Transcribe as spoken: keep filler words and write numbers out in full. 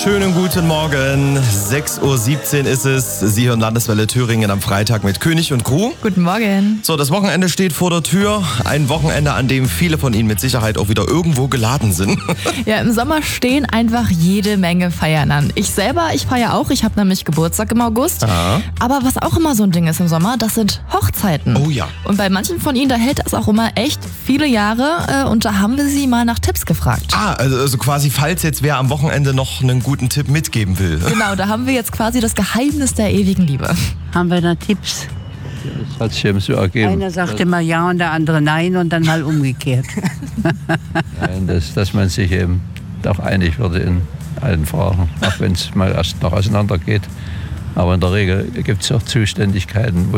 Schönen guten Morgen. sechs Uhr siebzehn ist es. Sie hören Landeswelle Thüringen am Freitag mit König und Crew. Guten Morgen. So, das Wochenende steht vor der Tür. Ein Wochenende, an dem viele von Ihnen mit Sicherheit auch wieder irgendwo geladen sind. Ja, im Sommer stehen einfach jede Menge Feiern an. Ich selber, ich feiere auch. Ich habe nämlich Geburtstag im August. Aha. Aber was auch immer so ein Ding ist im Sommer, das sind Hochzeiten. Oh ja. Und bei manchen von Ihnen, da hält das auch immer echt viele Jahre. Und da haben wir Sie mal nach Tipps gefragt. Ah, also, also quasi, falls jetzt wer am Wochenende noch einen guten Tipp mitgeben will. Genau, da haben wir jetzt quasi das Geheimnis der ewigen Liebe. Haben wir da Tipps? Das hat sich eben so ergeben. Einer sagt immer ja und der andere nein und dann mal umgekehrt. Nein, dass, dass man sich eben auch einig wird in allen Fragen, auch wenn es mal erst noch auseinander geht. Aber in der Regel gibt es auch Zuständigkeiten, wo